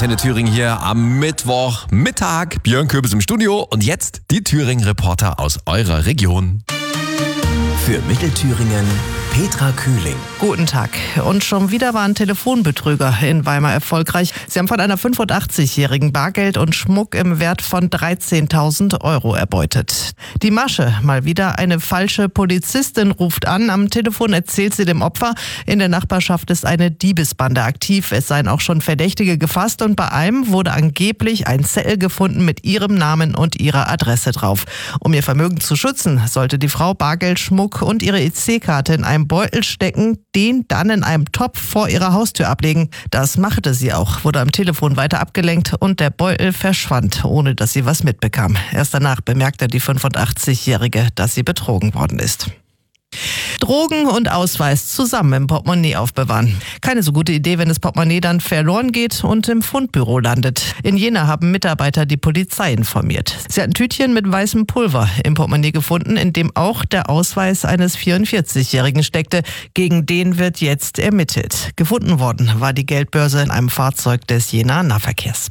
Antenne Thüringen hier am Mittwochmittag. Björn Köbis im Studio und jetzt die Thüringen-Reporter aus eurer Region. Für Mittelthüringen Petra Kühling. Guten Tag. Und schon wieder waren Telefonbetrüger in Weimar erfolgreich. Sie haben von einer 85-Jährigen Bargeld und Schmuck im Wert von 13.000 € erbeutet. Die Masche, mal wieder eine falsche Polizistin ruft an. Am Telefon erzählt sie dem Opfer, in der Nachbarschaft ist eine Diebesbande aktiv. Es seien auch schon Verdächtige gefasst und bei einem wurde angeblich ein Zettel gefunden mit ihrem Namen und ihrer Adresse drauf. Um ihr Vermögen zu schützen, sollte die Frau Bargeld, Schmuck und ihre EC-Karte in einem Beutel stecken, den dann in einem Topf vor ihrer Haustür ablegen. Das machte sie auch, wurde am Telefon weiter abgelenkt und der Beutel verschwand, ohne dass sie was mitbekam. Erst danach bemerkte die 85-Jährige, dass sie betrogen worden ist. Drogen und Ausweis zusammen im Portemonnaie aufbewahren. Keine so gute Idee, wenn das Portemonnaie dann verloren geht und im Fundbüro landet. In Jena haben Mitarbeiter die Polizei informiert. Sie hatten Tütchen mit weißem Pulver im Portemonnaie gefunden, in dem auch der Ausweis eines 44-Jährigen steckte. Gegen den wird jetzt ermittelt. Gefunden worden war die Geldbörse in einem Fahrzeug des Jenaer Nahverkehrs.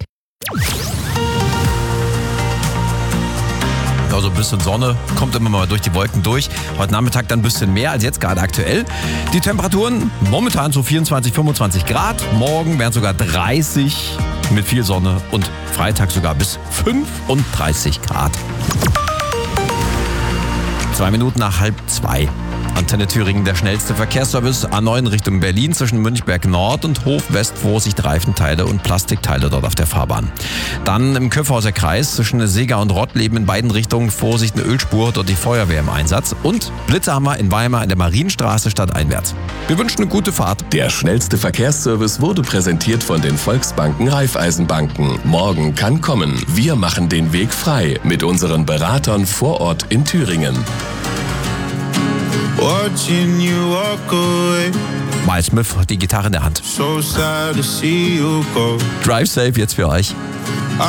Also ein bisschen Sonne, kommt immer mal durch die Wolken durch. Heute Nachmittag dann ein bisschen mehr als jetzt gerade aktuell. Die Temperaturen momentan so 24, 25 Grad. Morgen wären sogar 30 mit viel Sonne und Freitag sogar bis 35 Grad. 2 Minuten nach 1:30. Antenne Thüringen, der schnellste Verkehrsservice A9 Richtung Berlin zwischen Münchberg Nord und Hof West. Vorsicht, Reifenteile und Plastikteile dort auf der Fahrbahn. Dann im Köpfhauser Kreis zwischen Seger und Rottleben in beiden Richtungen. Vorsicht, eine Ölspur, dort die Feuerwehr im Einsatz. Und Blitze haben wir in Weimar in der Marienstraße stadteinwärts. Wir wünschen eine gute Fahrt. Der schnellste Verkehrsservice wurde präsentiert von den Volksbanken Raiffeisenbanken. Morgen kann kommen. Wir machen den Weg frei mit unseren Beratern vor Ort in Thüringen. Watching you walk away. Miles Smith, die Gitarre in der Hand. So sad to see you go. Drive safe jetzt für euch.